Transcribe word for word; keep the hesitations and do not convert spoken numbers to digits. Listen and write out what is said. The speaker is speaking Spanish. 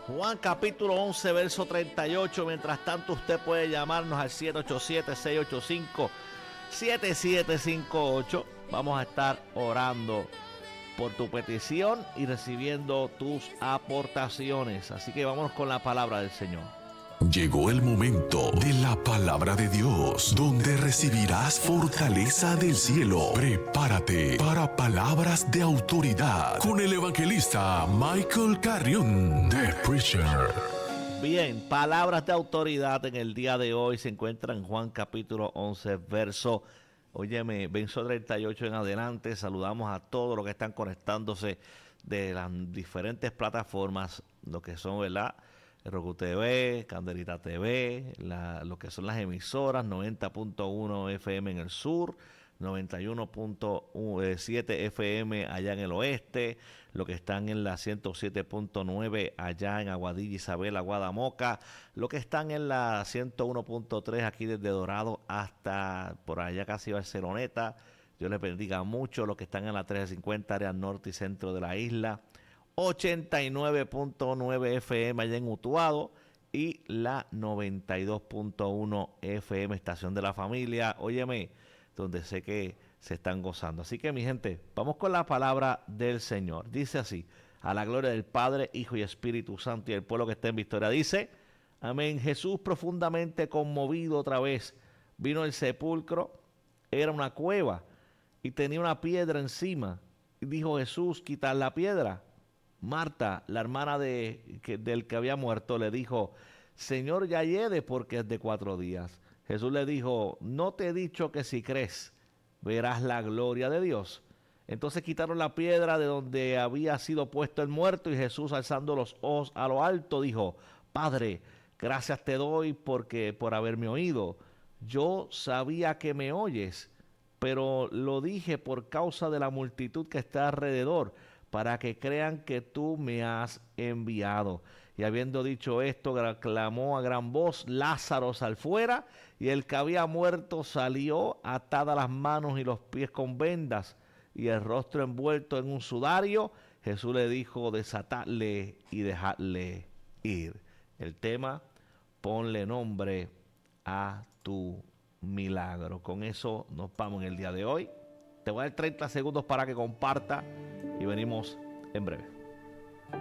Juan capítulo once, verso treinta y ocho. Mientras tanto, usted puede llamarnos al siete ocho siete, seis ocho cinco, siete siete cinco ocho. Vamos a estar orando por tu petición y recibiendo tus aportaciones. Así que vámonos con la palabra del Señor. Llegó el momento de la palabra de Dios, donde recibirás fortaleza del cielo. Prepárate para palabras de autoridad con el evangelista Michael Carrión, The Preacher. Bien, palabras de autoridad en el día de hoy se encuentra en Juan capítulo once, verso, óyeme, verso treinta y ocho en adelante. Saludamos a todos los que están conectándose de las diferentes plataformas, lo que son, ¿verdad?, Roku T V, Candelita T V, la, lo que son las emisoras, noventa punto uno F M en el sur, noventa y uno punto siete F M allá en el oeste, lo que están en la ciento siete punto nueve allá en Aguadilla, Isabela, Guadamoca, lo que están en la ciento uno punto tres aquí desde Dorado hasta por allá casi Barceloneta. Dios les bendiga mucho. Los que están en la trescientos cincuenta área norte y centro de la isla, ochenta y nueve punto nueve F M allá en Utuado y la noventa y dos punto uno F M, estación de la familia, óyeme, donde sé que se están gozando. Así que mi gente, vamos con la palabra del Señor. Dice así: a la gloria del Padre, Hijo y Espíritu Santo, y el pueblo que está en victoria dice, amén. Jesús, profundamente conmovido otra vez, vino al sepulcro. Era una cueva y tenía una piedra encima, y dijo Jesús, quitad la piedra. Marta, la hermana de, que, del que había muerto, le dijo, Señor, ya hiede porque es de cuatro días. Jesús le dijo, no te he dicho que si crees, verás la gloria de Dios. Entonces quitaron la piedra de donde había sido puesto el muerto, y Jesús, alzando los ojos a lo alto, dijo, Padre, gracias te doy porque por haberme oído. Yo sabía que me oyes, pero lo dije por causa de la multitud que está alrededor, para que crean que tú me has enviado. Y habiendo dicho esto, clamó a gran voz, Lázaro, sal fuera. Y el que había muerto salió, atadas las manos y los pies con vendas, y el rostro envuelto en un sudario. Jesús le dijo, desatadle y dejadle ir. El tema, ponle nombre a tu milagro. Con eso nos vamos en el día de hoy. Te voy a dar treinta segundos para que comparta y venimos en breve.